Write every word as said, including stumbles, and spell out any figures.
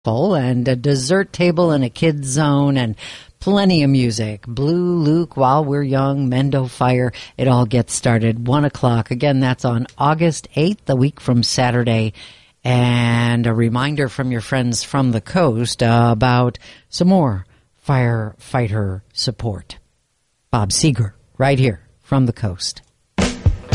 and a dessert table and a kids zone and plenty of music. Blue Luke, While We're Young, Mendo Fire. It all gets started one o'clock. Again, that's on August eighth, a week from Saturday. And a reminder from your friends from the coast uh, about some more firefighter support. Bob Seeger, right here from the coast.